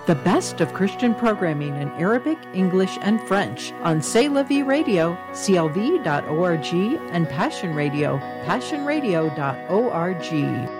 The best of Christian programming in Arabic, English, and French on C'est La Vie Radio, clv.org, and Passion Radio, passionradio.org.